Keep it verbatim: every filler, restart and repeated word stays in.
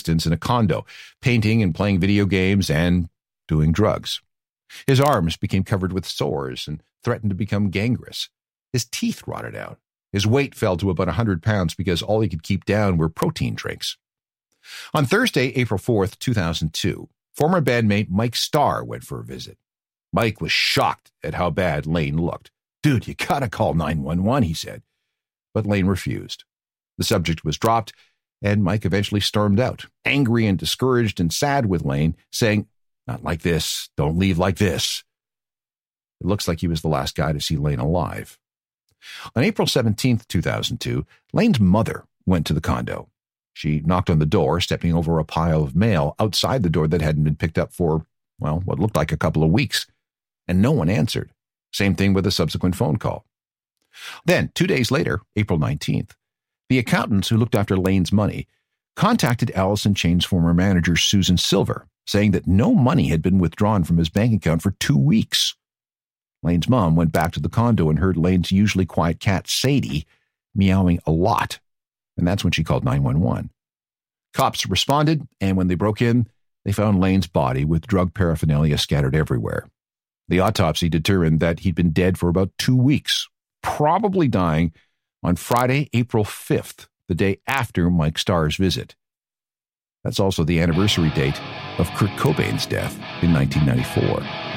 instance in a condo, painting and playing video games and doing drugs. His arms became covered with sores and threatened to become gangrenous. His teeth rotted out. His weight fell to about one hundred pounds because all he could keep down were protein drinks. On Thursday, April fourth, two thousand two, former bandmate Mike Starr went for a visit. Mike was shocked at how bad Lane looked. "Dude, you gotta call nine one one, he said. But Lane refused. The subject was dropped, and Mike eventually stormed out, angry and discouraged and sad with Lane, saying, "Not like this. Don't leave like this." It looks like he was the last guy to see Lane alive. On April seventeenth, two thousand two, Lane's mother went to the condo. She knocked on the door, stepping over a pile of mail outside the door that hadn't been picked up for, well, what looked like a couple of weeks. And no one answered. Same thing with a subsequent phone call. Then, two days later, April nineteenth, the accountants who looked after Lane's money contacted Allison Chain's former manager, Susan Silver, saying that no money had been withdrawn from his bank account for two weeks. Lane's mom went back to the condo and heard Lane's usually quiet cat, Sadie, meowing a lot. And that's when she called nine one one. Cops responded, and when they broke in, they found Lane's body with drug paraphernalia scattered everywhere. The autopsy determined that he'd been dead for about two weeks, probably dying on Friday, April fifth, the day after Mike Starr's visit. That's also the anniversary date of Kurt Cobain's death in nineteen ninety-four.